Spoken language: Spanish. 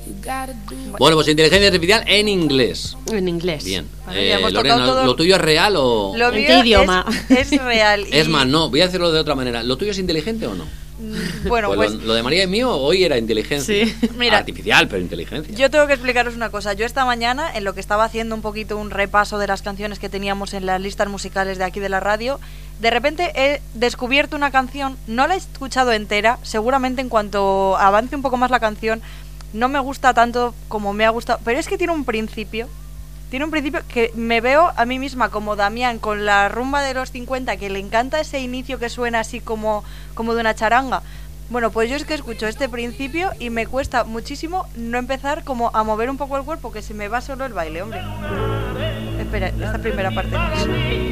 Bueno, pues inteligencia artificial en inglés. En inglés. Bien. Bueno, ya hemos Lorena, tocado todo. ¿lo tuyo es real o...? Lo ¿En mío qué idioma? Es real. Es más, no, voy a decirlo de otra manera. ¿Lo tuyo es inteligente o no? Bueno, pues lo de María y mío hoy era inteligencia. Sí. Mira, artificial, pero inteligencia. yo tengo que explicaros una cosa. Yo esta mañana, en lo que estaba haciendo un poquito un repaso de las canciones que teníamos en las listas musicales de aquí de la radio, de repente he descubierto una canción, no la he escuchado entera, seguramente en cuanto avance un poco más la canción, no me gusta tanto como me ha gustado, pero es que tiene un principio que me veo a mí misma como Damián con la rumba de los 50, que le encanta ese inicio que suena así como de una charanga. Bueno, pues yo es que escucho este principio y me cuesta muchísimo no empezar como a mover un poco el cuerpo, que se me va solo el baile, hombre. Espera, esta primera parte no es.